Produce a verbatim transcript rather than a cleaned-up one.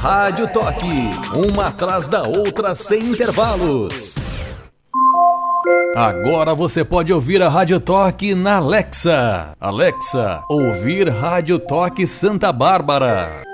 Rádio Toque, uma atrás da outra sem intervalos. Agora você pode ouvir a Rádio Toque na Alexa. Alexa, ouvir Rádio Toque Santa Bárbara.